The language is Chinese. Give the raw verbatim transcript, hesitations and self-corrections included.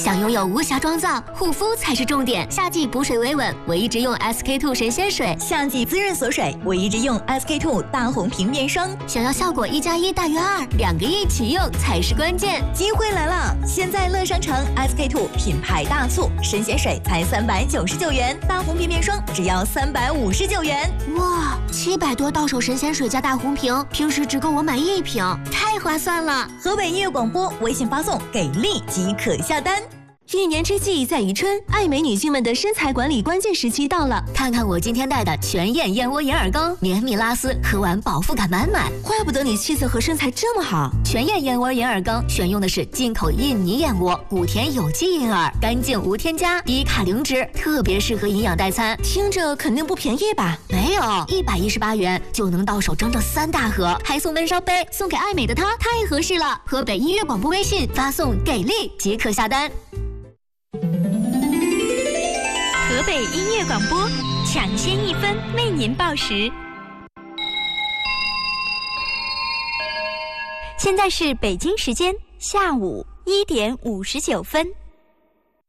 想拥有无瑕妆造，护肤才是重点。夏季补水维稳，我一直用 S K two 神仙水； 夏季滋润锁水，我一直用 S K two 大红瓶面霜。 想要效果一加一大于二，两个一起用才是关键。 机会来了！现在乐商城 S K two 品牌大促，神仙水才三百九十九元，大红瓶面霜只要三百五十九元。 哇，七百多到手神仙水加大红瓶，平时只够我买一瓶，太划算了！ 河北音乐广播微信发送“给力”即可下单。 一年之计在于春，爱美女性们的身材管理关键时期到了。 看看我今天带的全燕燕窝银耳羹，绵密拉丝，喝完饱腹感满满。 怪不得你气色和身材这么好。 全燕燕窝银耳羹选用的是进口印尼燕窝，谷田有机银耳，干净无添加，低卡零脂，特别适合营养代餐。 听着肯定不便宜吧？ 没有，一百一十八元就能到手整整三大盒，还送温烧杯，送给爱美的她太合适了。河北音乐广播微信发送给力即可下单。 河北音乐广播，抢先一分为您报时。现在是北京时间下午一点五十九分。